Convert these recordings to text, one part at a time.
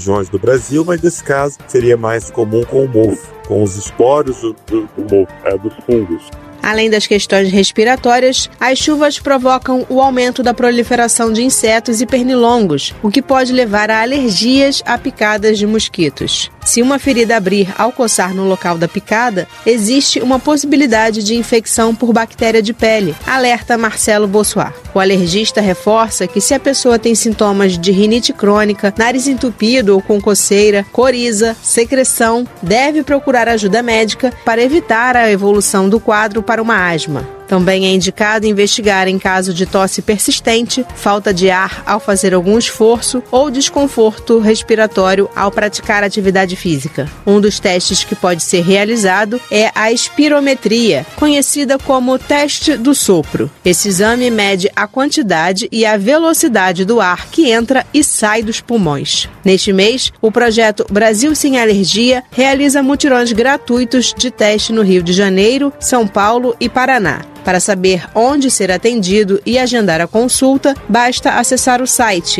regiões do Brasil, mas nesse caso seria mais comum com o mofo, com os espórios dos fungos. Além das questões respiratórias, as chuvas provocam o aumento da proliferação de insetos e pernilongos, o que pode levar a alergias a picadas de mosquitos. Se uma ferida abrir ao coçar no local da picada, existe uma possibilidade de infecção por bactéria de pele, alerta Marcelo Bossuar. O alergista reforça que se a pessoa tem sintomas de rinite crônica, nariz entupido ou com coceira, coriza, secreção, deve procurar ajuda médica para evitar a evolução do quadro para uma asma. Também é indicado investigar em caso de tosse persistente, falta de ar ao fazer algum esforço ou desconforto respiratório ao praticar atividade física. Um dos testes que pode ser realizado é a espirometria, conhecida como teste do sopro. Esse exame mede a quantidade e a velocidade do ar que entra e sai dos pulmões. Neste mês, o projeto Brasil Sem Alergia realiza mutirões gratuitos de teste no Rio de Janeiro, São Paulo e Paraná. Para saber onde ser atendido e agendar a consulta, basta acessar o site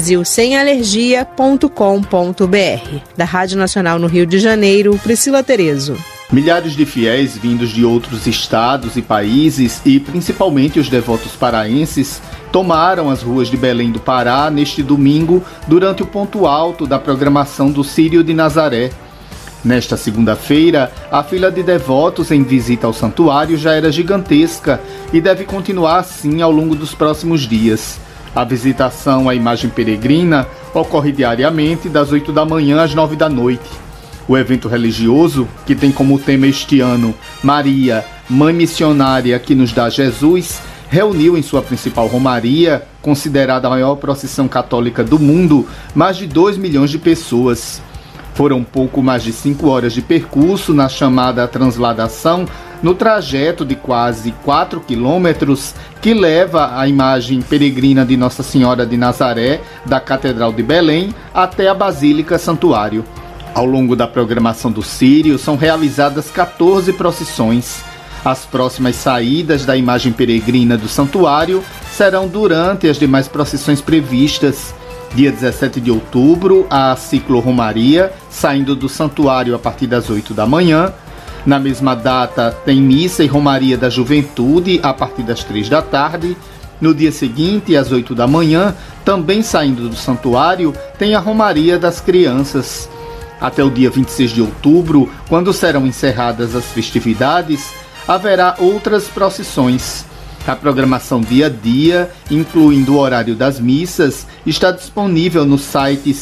brasilsemalergia.com.br. Da Rádio Nacional no Rio de Janeiro, Priscila Terezo. Milhares de fiéis vindos de outros estados e países, e principalmente os devotos paraenses, tomaram as ruas de Belém do Pará neste domingo durante o ponto alto da programação do Círio de Nazaré. Nesta segunda-feira, a fila de devotos em visita ao santuário já era gigantesca e deve continuar assim ao longo dos próximos dias. A visitação à imagem peregrina ocorre diariamente das 8 da manhã às 9 da noite. O evento religioso, que tem como tema este ano Maria, Mãe Missionária que nos dá Jesus, reuniu em sua principal romaria, considerada a maior procissão católica do mundo, mais de 2 milhões de pessoas. Foram pouco mais de 5 horas de percurso na chamada transladação, no trajeto de quase 4 quilômetros que leva a imagem peregrina de Nossa Senhora de Nazaré, da Catedral de Belém, até a Basílica Santuário. Ao longo da programação do Círio, são realizadas 14 procissões. As próximas saídas da imagem peregrina do santuário serão durante as demais procissões previstas. Dia 17 de outubro, a ciclo-romaria, saindo do santuário a partir das 8 da manhã. Na mesma data, tem missa e romaria da juventude a partir das 3 da tarde. No dia seguinte, às 8 da manhã, também saindo do santuário, tem a romaria das crianças. Até o dia 26 de outubro, quando serão encerradas as festividades, haverá outras procissões. A programação dia a dia, incluindo o horário das missas, está disponível no site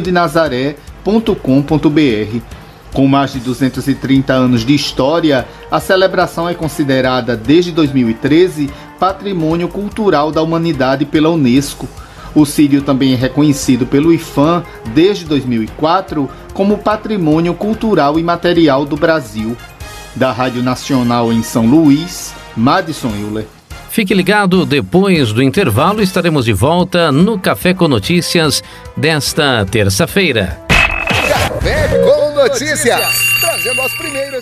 ciriodenazaré.com.br. Com mais de 230 anos de história, a celebração é considerada desde 2013 Patrimônio Cultural da Humanidade pela Unesco. O Círio também é reconhecido pelo IPHAN desde 2004 como Patrimônio Cultural Imaterial do Brasil. Da Rádio Nacional em São Luís, Madison Euler. Fique ligado, depois do intervalo estaremos de volta no Café com Notícias desta terça-feira. Café com Notícias, trazendo as primeiras.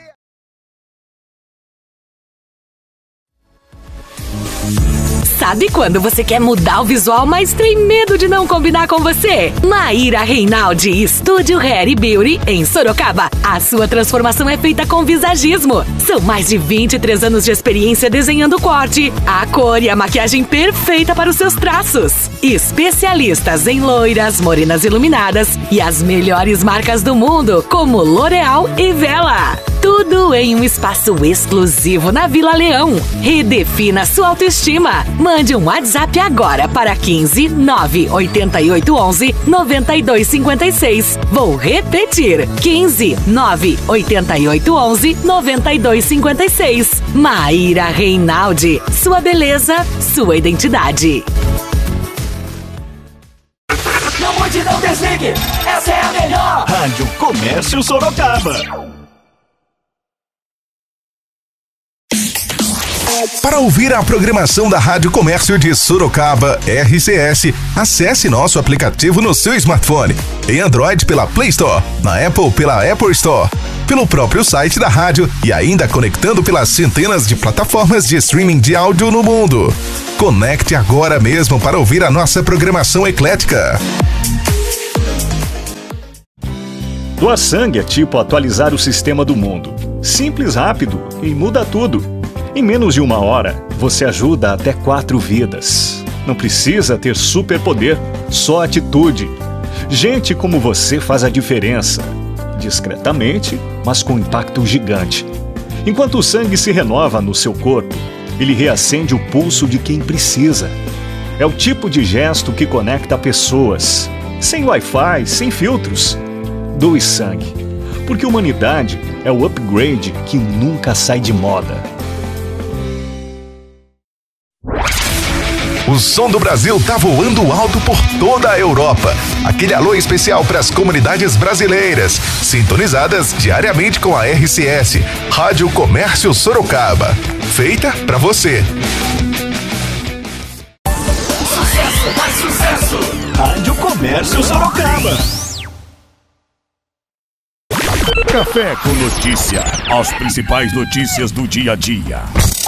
Sabe quando você quer mudar o visual, mas tem medo de não combinar com você? Maíra Reinaldi, Estúdio Hair Beauty, em Sorocaba. A sua transformação é feita com visagismo. São mais de 23 anos de experiência desenhando o corte, a cor e a maquiagem perfeita para os seus traços. Especialistas em loiras, morenas iluminadas e as melhores marcas do mundo, como L'Oréal e Vela. Tudo em um espaço exclusivo na Vila Leão. Redefina sua autoestima. Mande um WhatsApp agora para 15 988 11 92 56. Vou repetir: 15 988 11 92 56. Maíra Reinaldi. Sua beleza, sua identidade. Não mude, não desligue. Essa é a melhor. Rádio Comércio Sorocaba. Para ouvir a programação da Rádio Comércio de Sorocaba, RCS, acesse nosso aplicativo no seu smartphone. Em Android pela Play Store, na Apple pela Apple Store, pelo próprio site da rádio e ainda conectando pelas centenas de plataformas de streaming de áudio no mundo. Conecte agora mesmo para ouvir a nossa programação eclética. Doar sangue é tipo atualizar o sistema do mundo. Simples, rápido e muda tudo. Em menos de 1 hora, você ajuda até 4 vidas. Não precisa ter superpoder, só atitude. Gente como você faz a diferença. Discretamente, mas com impacto gigante. Enquanto o sangue se renova no seu corpo, ele reacende o pulso de quem precisa. É o tipo de gesto que conecta pessoas. Sem Wi-Fi, sem filtros. Doe sangue. Porque humanidade é o upgrade que nunca sai de moda. O som do Brasil tá voando alto por toda a Europa. Aquele alô especial para as comunidades brasileiras, sintonizadas diariamente com a RCS, Rádio Comércio Sorocaba. Feita para você. Sucesso, mais sucesso! Rádio Comércio Sorocaba. Café com Notícia. As principais notícias do dia a dia.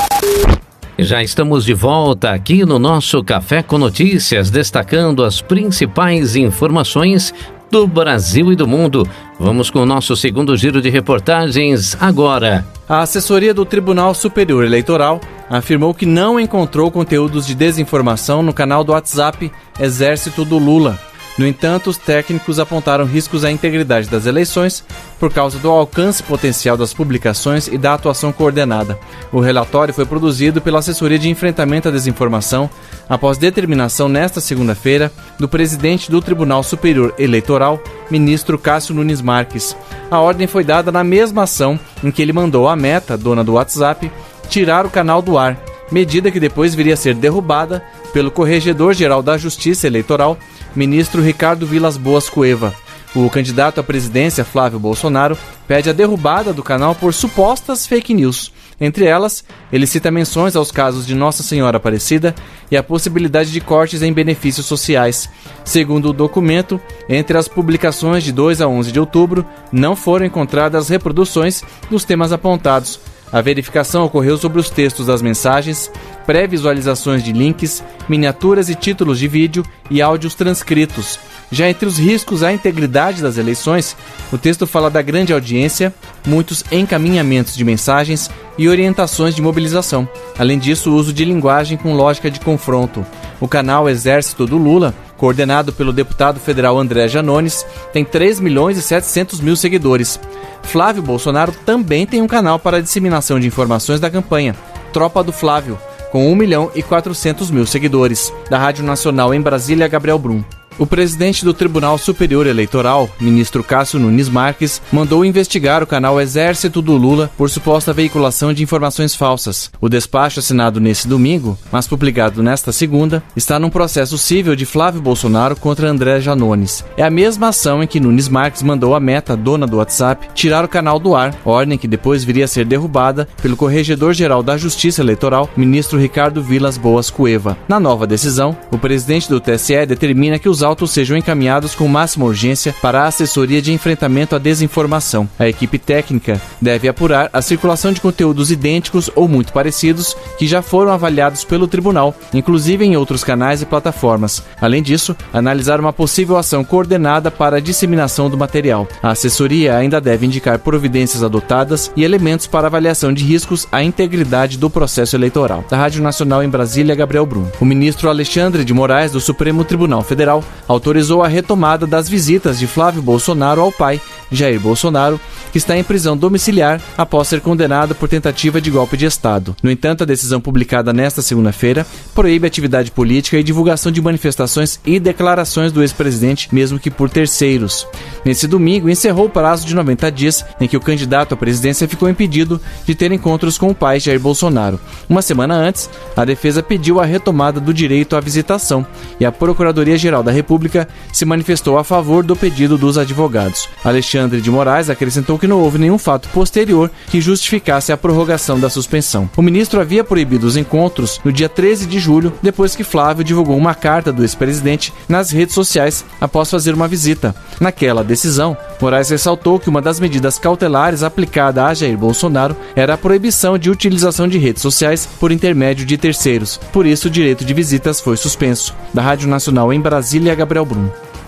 Já estamos de volta aqui no nosso Café com Notícias, destacando as principais informações do Brasil e do mundo. Vamos com o nosso segundo giro de reportagens agora. A assessoria do Tribunal Superior Eleitoral afirmou que não encontrou conteúdos de desinformação no canal do WhatsApp Exército do Lula. No entanto, os técnicos apontaram riscos à integridade das eleições por causa do alcance potencial das publicações e da atuação coordenada. O relatório foi produzido pela Assessoria de Enfrentamento à Desinformação após determinação nesta segunda-feira do presidente do Tribunal Superior Eleitoral, ministro Cássio Nunes Marques. A ordem foi dada na mesma ação em que ele mandou a Meta, dona do WhatsApp, tirar o canal do ar, medida que depois viria a ser derrubada pelo Corregedor-Geral da Justiça Eleitoral, ministro Ricardo Vilas Boas Cueva. O candidato à presidência, Flávio Bolsonaro, pede a derrubada do canal por supostas fake news. Entre elas, ele cita menções aos casos de Nossa Senhora Aparecida e a possibilidade de cortes em benefícios sociais. Segundo o documento, entre as publicações de 2 a 11 de outubro, não foram encontradas reproduções dos temas apontados. A verificação ocorreu sobre os textos das mensagens, pré-visualizações de links, miniaturas e títulos de vídeo e áudios transcritos. Já entre os riscos à integridade das eleições, o texto fala da grande audiência, muitos encaminhamentos de mensagens e orientações de mobilização. Além disso, o uso de linguagem com lógica de confronto. O canal Exército do Lula, coordenado pelo deputado federal André Janones, tem 3.700.000 seguidores. Flávio Bolsonaro também tem um canal para disseminação de informações da campanha, Tropa do Flávio, com 1.400.000 seguidores. Da Rádio Nacional em Brasília, Gabriel Brum. O presidente do Tribunal Superior Eleitoral, ministro Cássio Nunes Marques, mandou investigar o canal Exército do Lula por suposta veiculação de informações falsas. O despacho assinado nesse domingo, mas publicado nesta segunda, está num processo civil de Flávio Bolsonaro contra André Janones. É a mesma ação em que Nunes Marques mandou a Meta, dona do WhatsApp, tirar o canal do ar, ordem que depois viria a ser derrubada pelo Corregedor-Geral da Justiça Eleitoral, ministro Ricardo Vilas Boas Cueva. Na nova decisão, o presidente do TSE determina que os autos sejam encaminhados com máxima urgência para a Assessoria de Enfrentamento à Desinformação. A equipe técnica deve apurar a circulação de conteúdos idênticos ou muito parecidos que já foram avaliados pelo tribunal, inclusive em outros canais e plataformas. Além disso, analisar uma possível ação coordenada para a disseminação do material. A assessoria ainda deve indicar providências adotadas e elementos para avaliação de riscos à integridade do processo eleitoral. Da Rádio Nacional em Brasília, Gabriel Brum. O ministro Alexandre de Moraes, do Supremo Tribunal Federal, autorizou a retomada das visitas de Flávio Bolsonaro ao pai, Jair Bolsonaro, que está em prisão domiciliar após ser condenado por tentativa de golpe de Estado. No entanto, a decisão publicada nesta segunda-feira proíbe atividade política e divulgação de manifestações e declarações do ex-presidente, mesmo que por terceiros. Nesse domingo, encerrou o prazo de 90 dias em que o candidato à presidência ficou impedido de ter encontros com o pai, Jair Bolsonaro. Uma semana antes, a defesa pediu a retomada do direito à visitação e a Procuradoria-Geral da República se manifestou a favor do pedido dos advogados. Alexandre de Moraes acrescentou que não houve nenhum fato posterior que justificasse a prorrogação da suspensão. O ministro havia proibido os encontros no dia 13 de julho, depois que Flávio divulgou uma carta do ex-presidente nas redes sociais após fazer uma visita. Naquela decisão, Moraes ressaltou que uma das medidas cautelares aplicada a Jair Bolsonaro era a proibição de utilização de redes sociais por intermédio de terceiros. Por isso, o direito de visitas foi suspenso. Da Rádio Nacional em Brasília, Gabriel Brum.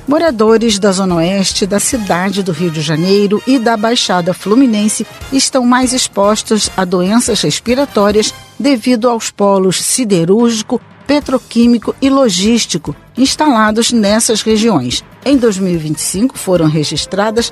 Moradores da Zona Oeste da cidade do Rio de Janeiro e da Baixada Fluminense estão mais expostos a doenças respiratórias devido aos polos siderúrgico, petroquímico e logístico instalados nessas regiões. Em 2025, foram registradas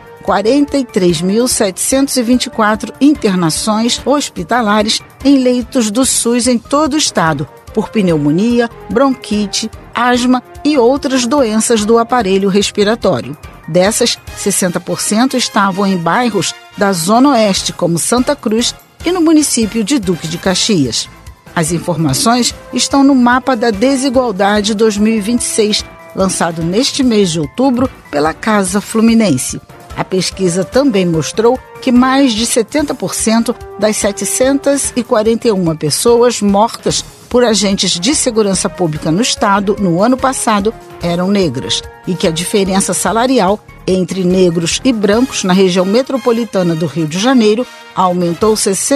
43.724 internações hospitalares em leitos do SUS em todo o estado, por pneumonia, bronquite, asma e outras doenças do aparelho respiratório. Dessas, 60% estavam em bairros da Zona Oeste, como Santa Cruz, e no município de Duque de Caxias. As informações estão no Mapa da Desigualdade 2026, lançado neste mês de outubro pela Casa Fluminense. A pesquisa também mostrou que mais de 70% das 741 pessoas mortas por agentes de segurança pública no estado no ano passado eram negras e que a diferença salarial entre negros e brancos na região metropolitana do Rio de Janeiro aumentou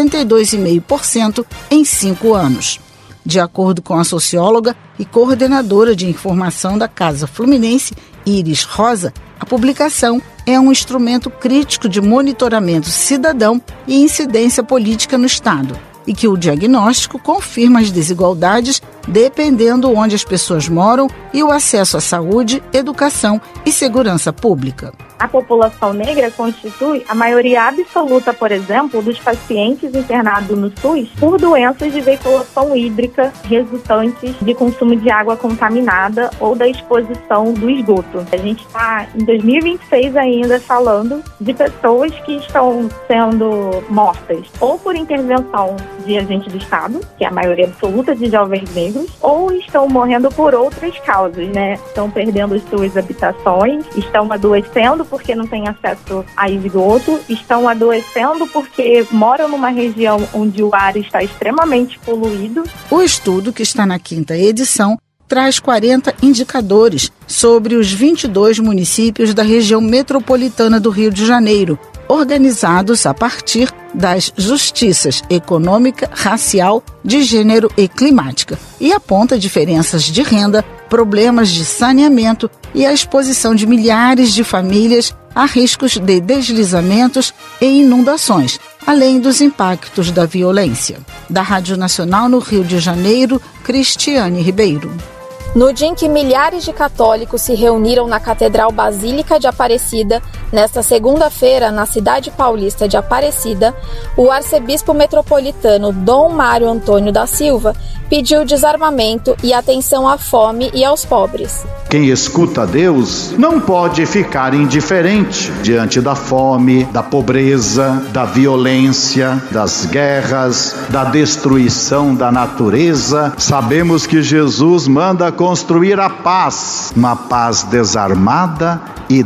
62,5% em 5 anos. De acordo com a socióloga e coordenadora de informação da Casa Fluminense, Iris Rosa, a publicação é um instrumento crítico de monitoramento cidadão e incidência política no estado, e que o diagnóstico confirma as desigualdades dependendo onde as pessoas moram e o acesso à saúde, educação e segurança pública. A população negra constitui a maioria absoluta, por exemplo, dos pacientes internados no SUS por doenças de veiculação hídrica resultantes de consumo de água contaminada ou da exposição do esgoto. A gente está em 2026 ainda falando de pessoas que estão sendo mortas ou por intervenção de agente do Estado, que é a maioria absoluta de jovens negros, ou estão morrendo por outras causas, né? Estão perdendo suas habitações, estão adoecendo porque não têm acesso a esgoto, estão adoecendo porque moram numa região onde o ar está extremamente poluído. O estudo, que está na 5ª edição, traz 40 indicadores sobre os 22 municípios da região metropolitana do Rio de Janeiro, organizados a partir das justiças econômica, racial, de gênero e climática, e aponta diferenças de renda, problemas de saneamento e a exposição de milhares de famílias a riscos de deslizamentos e inundações, além dos impactos da violência. Da Rádio Nacional no Rio de Janeiro, Cristiane Ribeiro. No dia em que milhares de católicos se reuniram na Catedral Basílica de Aparecida, nesta segunda-feira, na cidade paulista de Aparecida, o arcebispo metropolitano Dom Mário Antônio da Silva pediu desarmamento e atenção à fome e aos pobres. Quem escuta a Deus não pode ficar indiferente diante da fome, da pobreza, da violência, das guerras, da destruição da natureza. Sabemos que Jesus manda construir a paz, uma paz desarmada e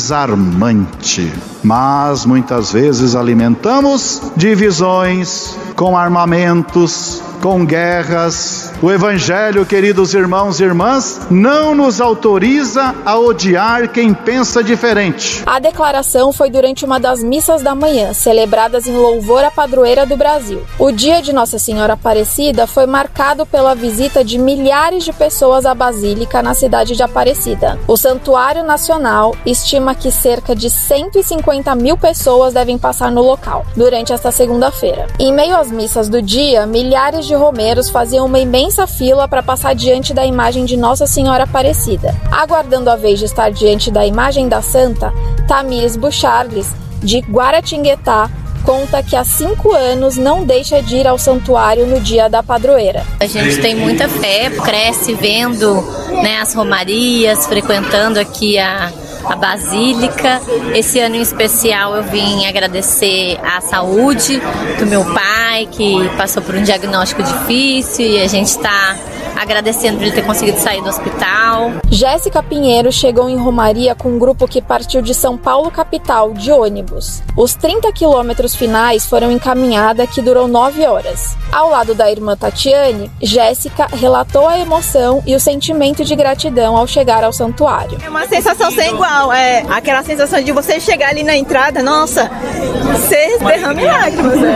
desarmante. Mas muitas vezes alimentamos divisões com armamentos, com guerras. O Evangelho, queridos irmãos e irmãs, não nos autoriza a odiar quem pensa diferente. A declaração foi durante uma das missas da manhã, celebradas em louvor à padroeira do Brasil. O dia de Nossa Senhora Aparecida foi marcado pela visita de milhares de pessoas à Basílica na cidade de Aparecida. O Santuário Nacional estima que cerca de 150 mil pessoas devem passar no local durante esta segunda-feira. Em meio às missas do dia, milhares de romeros faziam uma imensa fila para passar diante da imagem de Nossa Senhora Aparecida. Aguardando a vez de estar diante da imagem da Santa, Tamires Bucharles, de Guaratinguetá, conta que há 5 anos não deixa de ir ao santuário no dia da padroeira. A gente tem muita fé, cresce vendo, né, as romarias, frequentando aqui a Basílica. Esse ano em especial eu vim agradecer a saúde do meu pai, que passou por um diagnóstico difícil, e a gente está agradecendo por ele ter conseguido sair do hospital. Jéssica Pinheiro chegou em romaria com um grupo que partiu de São Paulo capital de ônibus. Os 30 quilômetros finais foram em caminhada que durou 9 horas. Ao lado da irmã Tatiane, Jéssica relatou a emoção e o sentimento de gratidão ao chegar ao santuário. É uma sensação sem igual, é aquela sensação de você chegar ali na entrada, nossa, você derrama lágrimas,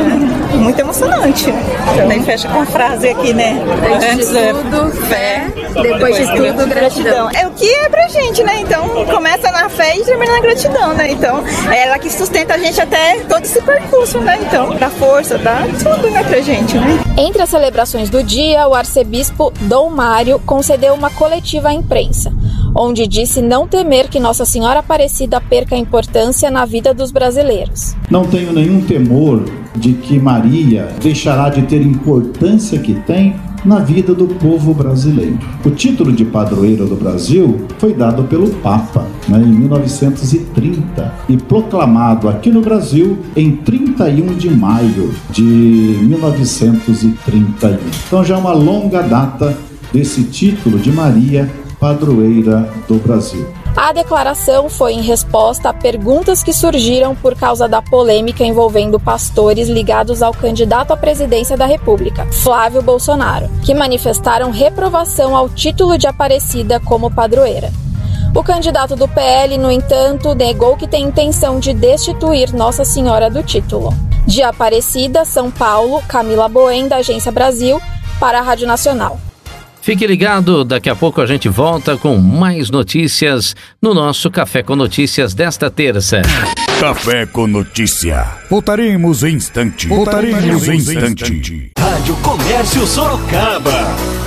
muito emocionante. Também fecha com a frase aqui, né? Antes de tudo, fé, depois de tudo, gratidão. É o que é pra gente, né? Então, começa na fé e termina na gratidão, né? Então, é ela que sustenta a gente até todo esse percurso, né? Então, dá força, dá tudo, né, pra gente, né? Entre as celebrações do dia, o arcebispo Dom Mário concedeu uma coletiva à imprensa, onde disse não temer que Nossa Senhora Aparecida perca a importância na vida dos brasileiros. Não tenho nenhum temor de que Maria deixará de ter importância que tem na vida do povo brasileiro. O título de padroeira do Brasil foi dado pelo Papa, em 1930 e proclamado aqui no Brasil em 31 de maio de 1931. Então já é uma longa data desse título de Maria, padroeira do Brasil. A declaração foi em resposta a perguntas que surgiram por causa da polêmica envolvendo pastores ligados ao candidato à presidência da República, Flávio Bolsonaro, que manifestaram reprovação ao título de Aparecida como padroeira. O candidato do PL, no entanto, negou que tem intenção de destituir Nossa Senhora do título. De Aparecida, São Paulo, Camila Boen, da Agência Brasil, para a Rádio Nacional. Fique ligado, daqui a pouco a gente volta com mais notícias no nosso Café com Notícias desta terça. Café com Notícia. Voltaremos em instante. Rádio Comércio Sorocaba.